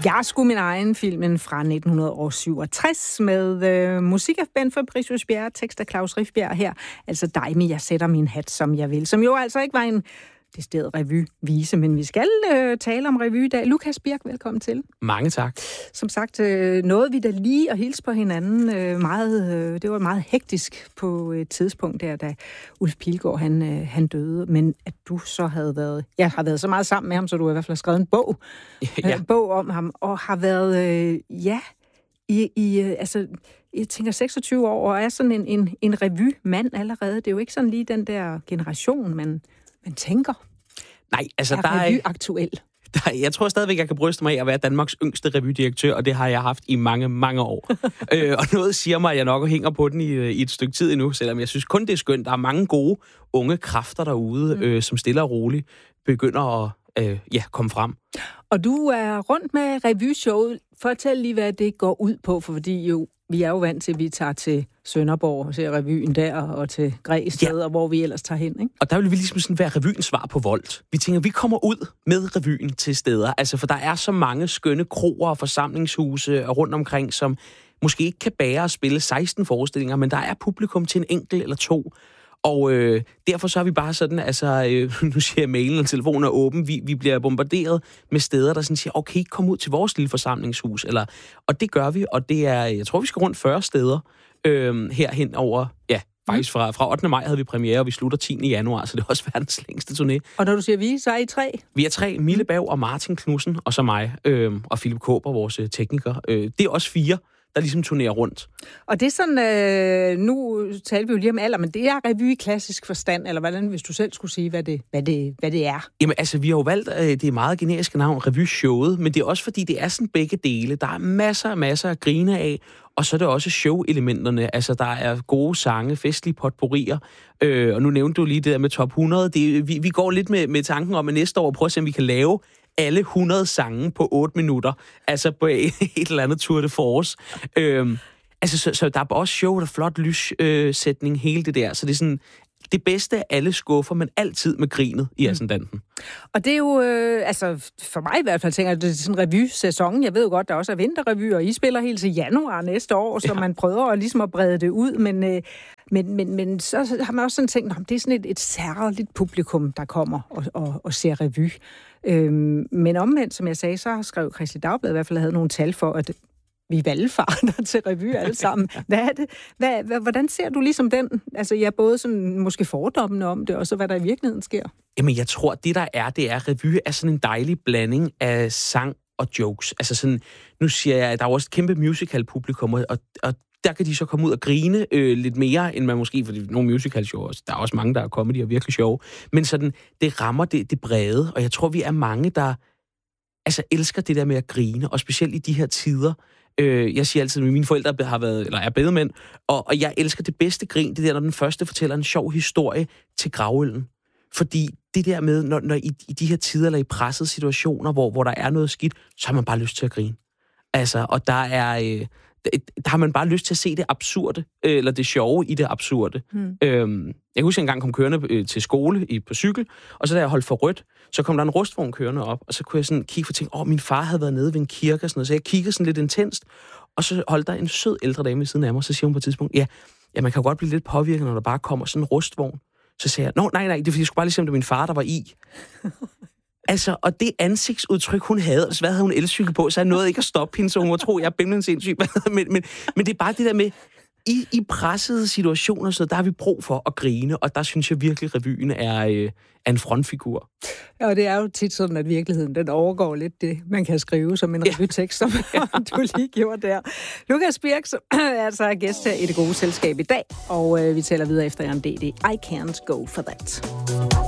Jeg skulle min egen filmen fra 1967 med musik af Ben Fabricius Bjerre, tekst af Claus Rifbjerg her. Altså dig, men jeg sætter min hat, som jeg vil. Som jo altså ikke var en decideret revyvise, men vi skal tale om revy i dag. Lukas Birk, velkommen til. Mange tak. Som sagt, nåede vi da lige at hilse på hinanden det var meget hektisk på et tidspunkt der, da Ulf Pilgaard han døde, men at du så har været så meget sammen med ham, så du har i hvert fald skrevet en bog, en bog om ham, og har været, jeg tænker 26 år, og er sådan en revymand allerede. Det er jo ikke sådan lige den der generation, man tænker. Nej, altså er revy aktuel. Jeg tror stadigvæk, jeg kan bryste mig af at være Danmarks yngste revydirektør, og det har jeg haft i mange, mange år. Og noget siger mig, at jeg nok hænger på den i et stykke tid endnu, selvom jeg synes kun, det er skønt. Der er mange gode unge kræfter derude, som stille og roligt begynder at komme frem. Og du er rundt med revyshowet. Fortæl lige, hvad det går ud på, fordi vi er jo vant til, at vi tager til Sønderborg og ser revyen der, og til Græsted, og hvor vi ellers tager hen, ikke? Og der vil vi ligesom sådan være revyens svar på Volt. Vi tænker, vi kommer ud med revyen til steder. Altså, for der er så mange skønne kroer og forsamlingshuse rundt omkring, som måske ikke kan bære at spille 16 forestillinger, men der er publikum til en enkelt eller to. Og derfor så er vi bare sådan, nu siger jeg, mailen og telefonen er åben, vi bliver bombarderet med steder, der sådan siger, okay, kom ud til vores lille forsamlingshus. Og det gør vi, og det er, jeg tror, vi skal rundt 40 steder herhen over, faktisk fra 8. maj havde vi premiere, og vi slutter 10. januar, så det er også verdens længste turné. Og når du siger vi, så er I 3? Vi er 3, Mille Berg og Martin Knudsen, og så mig, og Philip Kåber, vores tekniker. Det er også 4, der ligesom turnerer rundt. Og det er sådan, nu taler vi jo lige om alder, men det er revy i klassisk forstand, eller hvordan, hvis du selv skulle sige, hvad det er? Jamen altså, vi har jo valgt det meget generiske navn, revyshowet, men det er også fordi, det er sådan begge dele. Der er masser af grine af, og så er det også show-elementerne. Altså, der er gode sange, festlige potpourrier, og nu nævnte du lige det der med top 100. Vi går lidt med tanken om, at næste år prøve at se, om vi kan lave alle 100 sange på 8 minutter, altså på et eller andet tour de force. Så der er også show, der flot lyssætning, hele det der. Så det er sådan det bedste af alle skuffer, men altid med grinet i ascendanten. Og det er jo, for mig i hvert fald, tænker jeg, det er sådan en revy-sæson. Jeg ved jo godt, der også er vinterrevy, og I spiller helt til januar næste år, så man prøver ligesom at brede det ud, men så har man også sådan tænkt, det er sådan et særligt publikum, der kommer og ser revy. Men omvendt, som jeg sagde, så skrev Kristeligt Dagblad i hvert fald, havde nogle tal for, at vi valgfarter til revy alle sammen. Hvad er det? Hvordan ser du ligesom den? Altså, både sådan måske fordommene om det, og så hvad der i virkeligheden sker? Jamen, jeg tror, det er revy er sådan en dejlig blanding af sang og jokes. Altså sådan, nu siger jeg, at der er også et kæmpe musical-publikum, og der kan de så komme ud og grine lidt mere, end man måske, fordi nogle musical-shows, der er også mange, der er comedy og virkelig sjove, men sådan, det rammer det brede, og jeg tror, vi er mange, der elsker det der med at grine, og specielt i de her tider. Jeg siger altid, at mine forældre har været, eller er bedemænd, og jeg elsker det bedste grin, det der, når den første fortæller en sjov historie til gravøllen. Fordi det der med, når i de her tider, eller i pressede situationer, hvor der er noget skidt, så har man bare lyst til at grine. Altså, og der har man bare lyst til at se det absurde, eller det sjove i det absurde. Jeg husker engang kom kørende til skole på cykel, og så da jeg holdt for rødt, så kom der en rustvogn kørende op, og så kunne jeg sådan kigge for ting, min far havde været nede ved en kirke og sådan noget, så jeg kiggede sådan lidt intenst, og så holdt der en sød ældre dame ved siden af mig, og så siger hun på et tidspunkt, ja, man kan godt blive lidt påvirket, når der bare kommer sådan en rustvogn. Så sagde jeg, nej, det er fordi, jeg skulle bare lige se, om det var min far, der var i. Altså, og det ansigtsudtryk, hun havde, hvad havde hun elcykel på, så jeg nåede ikke at stoppe hende, så hun må tro, jeg er bimlende sindssyg. Men det er bare det der med, i pressede situationer, så der har vi brug for at grine, og der synes jeg virkelig, revyen er en frontfigur. Ja, og det er jo tit sådan, at virkeligheden, den overgår lidt det, man kan skrive som en revytekst, som du lige gjorde der. Lukas Birk er altså gæst her i Det Gode Selskab i dag, og vi taler videre efter en DD. I can't go for that.